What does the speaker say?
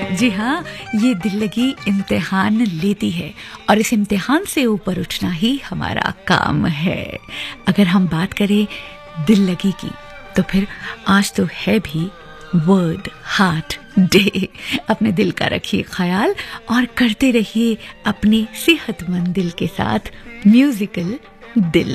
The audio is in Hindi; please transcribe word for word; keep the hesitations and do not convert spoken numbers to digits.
जी हाँ, ये दिल लगी इम्तिहान लेती है और इस इम्तिहान से ऊपर उठना ही हमारा काम है। अगर हम बात करें दिल लगी की, तो फिर आज तो है भी वर्ल्ड हार्ट डे। अपने दिल का रखिए ख्याल और करते रहिए अपने सेहतमंद दिल के साथ म्यूजिकल दिल